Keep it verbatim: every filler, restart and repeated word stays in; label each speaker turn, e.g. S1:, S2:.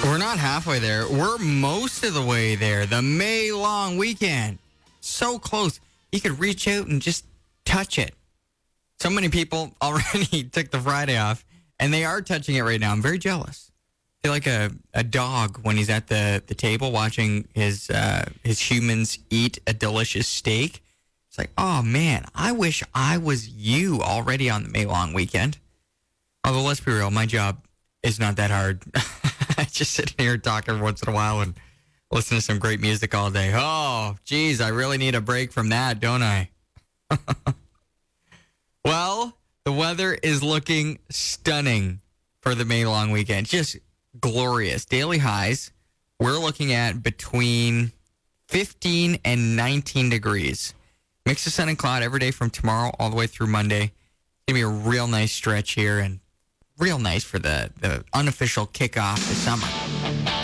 S1: We're not halfway there. We're most of the way there. The May long weekend. So close. You could reach out and just touch it. So many people already took the Friday off, and they are touching it right now. I'm very jealous. I feel like a, a dog when he's at the, the table watching his uh, his humans eat a delicious steak. It's like, oh, man, I wish I was you already on the May long weekend. Although, let's be real, my job is not that hard. I just sit here and talk every once in a while and listen to some great music all day. Oh, geez, I really need a break from that, don't I? Well, the weather is looking stunning for the May long weekend. Just glorious. Daily highs, we're looking at between fifteen and nineteen degrees. Mix of sun and cloud every day from tomorrow all the way through Monday. It's going to be a real nice stretch here and real nice for the, the unofficial kickoff to summer.